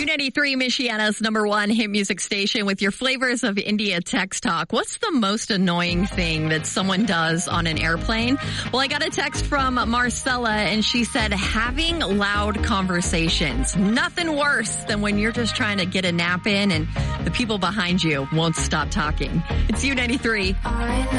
U93, Michiana's number one hit music station with your flavors of India text talk. What's the most annoying thing that someone does on an airplane? Well, I got a text from Marcella and she said having loud conversations. Nothing worse than when you're just trying to get a nap in and the people behind you won't stop talking. It's U93.